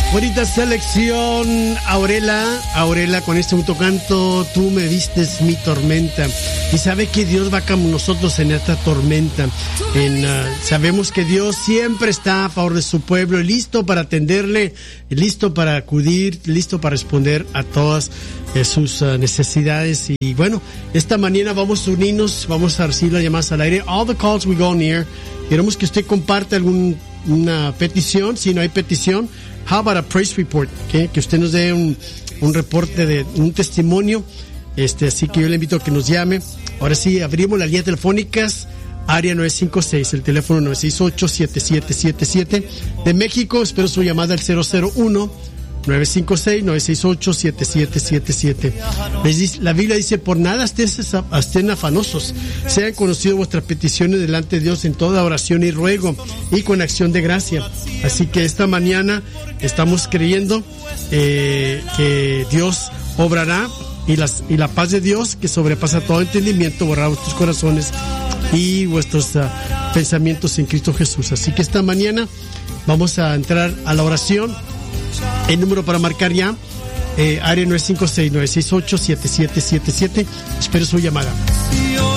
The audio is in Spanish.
Bonita selección, Aurela, con este último canto, tú me vistes mi tormenta. Y sabe que Dios va con nosotros en esta tormenta. Sabemos que Dios siempre está a favor de su pueblo, listo para atenderle, listo para acudir, listo para responder a todas sus necesidades. Y bueno, esta mañana vamos a unirnos, vamos a recibir las llamadas al aire. All the calls we go near. Queremos que usted comparte una petición. Si no hay petición, how about a praise report? ¿Okay? Que usted nos dé un reporte de un testimonio. Así que yo le invito a que nos llame. Ahora sí, abrimos las líneas telefónicas. Área 956, el teléfono 968-7777. De México, espero su llamada al 001-956-968-7777. La Biblia dice, por nada estén afanosos. Sean conocidos vuestras peticiones delante de Dios en toda oración y ruego y con acción de gracia. Así que esta mañana estamos creyendo que Dios obrará y la paz de Dios, que sobrepasa todo entendimiento, borrará vuestros corazones y vuestros pensamientos en Cristo Jesús. Así que esta mañana vamos a entrar a la oración. El número para marcar ya, área 956-968-7777. Espero su llamada.